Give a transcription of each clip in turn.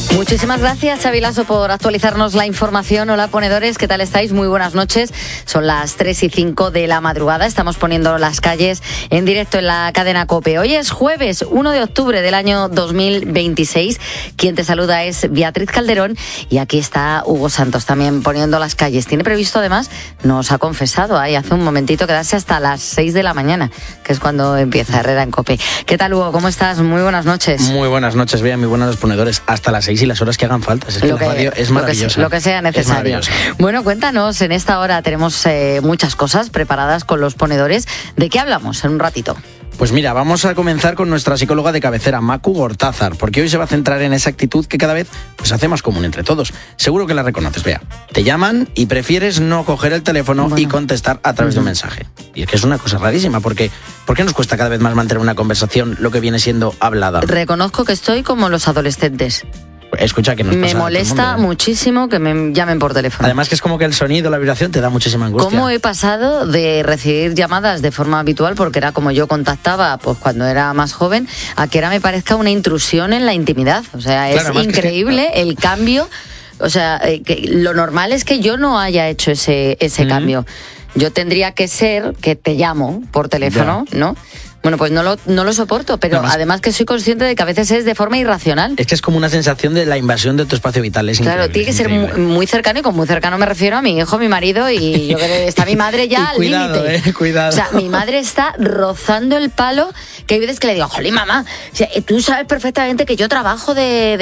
Muchísimas gracias, Xavi Lasso, por actualizarnos la información. Hola, ponedores, ¿qué tal estáis? Muy buenas noches. Son las 3:05 de la madrugada. Estamos poniendo las calles en directo en la cadena COPE. Hoy es jueves 1 de octubre del año 2026. Quien te saluda es Beatriz Calderón y aquí está Hugo Santos también poniendo las calles. Tiene previsto, además, nos ha confesado ahí hace un momentito, quedarse hasta las 6 de la mañana, que es cuando empieza Herrera en COPE. ¿Qué tal, Hugo? ¿Cómo estás? Muy buenas noches. Muy buenas noches, Bea, muy buenos los ponedores. Hasta las 6 y las horas que hagan falta. Es que la radio es maravillosa. Lo que sea necesario. Bueno, cuéntanos, en esta hora tenemos muchas cosas preparadas con los ponedores. ¿De qué hablamos en un ratito? Pues mira, vamos a comenzar con nuestra psicóloga de cabecera, Macu Gortázar, porque hoy se va a centrar en esa actitud que cada vez pues, hace más común entre todos. Seguro que la reconoces, Bea. Te llaman y prefieres no coger el teléfono y contestar a través de un mensaje. Y es que es una cosa rarísima, porque ¿por qué nos cuesta cada vez más mantener una conversación, lo que viene siendo hablada? Reconozco que estoy como los adolescentes. Escucha, que nos pasa me molesta muchísimo que me llamen por teléfono. Además que es como que el sonido, la vibración te da muchísima angustia. ¿Cómo he pasado de recibir llamadas de forma habitual, porque era como yo contactaba pues cuando era más joven, a que ahora me parezca una intrusión en la intimidad? O sea, es increíble el cambio. O sea, que lo normal es que yo no haya hecho ese cambio. Yo tendría que ser que te llamo por teléfono, ¿no? Bueno, pues no lo soporto, pero además que soy consciente de que a veces es de forma irracional. Es que es como una sensación de la invasión de tu espacio vital. Es claro, tiene que ser muy cercano, y con muy cercano me refiero a mi hijo, mi marido, y yo creo que está mi madre ya al límite. Cuidado. O sea, mi madre está rozando el palo, que hay veces que le digo, jolín, mamá, o sea, tú sabes perfectamente que yo trabajo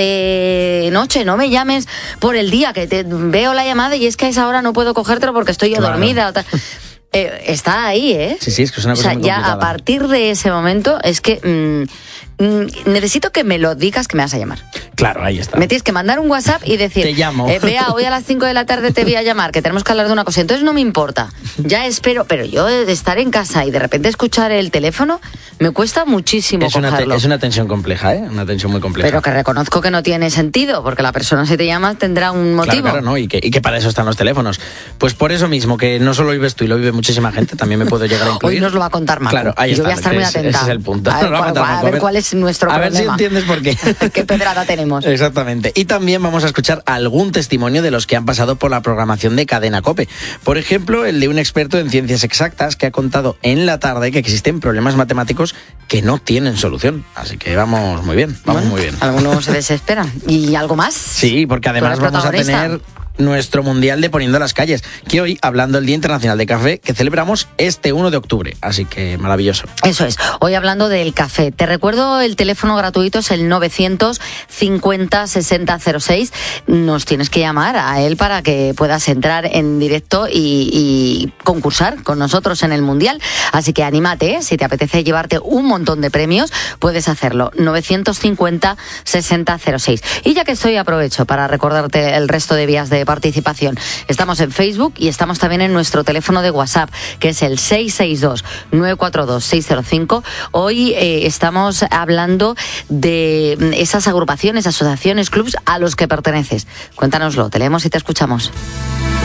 de noche, no me llames por el día, que te veo la llamada y es que a esa hora no puedo cogértelo porque estoy yo dormida o tal. Está ahí, ¿eh? Sí, es que es una cosa muy complicada. Ya a partir de ese momento es que necesito que me lo digas que me vas a llamar. Claro, ahí está. Me tienes que mandar un WhatsApp y decir, te llamo. Vea, hoy a las 5 de la tarde te voy a llamar, que tenemos que hablar de una cosa. Entonces no me importa, ya espero, pero yo de estar en casa y de repente escuchar el teléfono me cuesta muchísimo cogerlo. Es una tensión compleja, ¿eh? Una tensión muy compleja. Pero que reconozco que no tiene sentido, porque la persona, si te llama, tendrá un motivo. Claro, ¿no? Y que para eso están los teléfonos. Pues por eso mismo, que no solo vives tú y lo vive muchísima gente, también me puedo llegar a incluir. Hoy nos lo va a contar Marco. Claro, ahí yo está. Voy a estar muy atenta. Ese es el punto. A ver cuál es nuestro problema. A ver si entiendes por qué. ¿Qué pedrada tenemos? Exactamente. Y también vamos a escuchar algún testimonio de los que han pasado por la programación de Cadena COPE. Por ejemplo, el de un experto en ciencias exactas que ha contado en la tarde que existen problemas matemáticos que no tienen solución. Así que vamos muy bien, muy bien. Algunos se desesperan. ¿Y algo más? Sí, porque además vamos a tener nuestro Mundial de Poniendo las Calles, que hoy, hablando del Día Internacional de Café, que celebramos este 1 de octubre, así que maravilloso. Eso es, hoy hablando del café. Te recuerdo, el teléfono gratuito es el 950 6006. Nos tienes que llamar a él para que puedas entrar en directo y concursar con nosotros en el Mundial. Así que anímate, ¿eh? Si te apetece llevarte un montón de premios, puedes hacerlo. 950 6006. Y ya que estoy, aprovecho para recordarte el resto de vías de participación. Estamos en Facebook y estamos también en nuestro teléfono de WhatsApp, que es el 662-942-605. Hoy estamos hablando de esas agrupaciones, asociaciones, clubs a los que perteneces. Cuéntanoslo, te leemos y te escuchamos.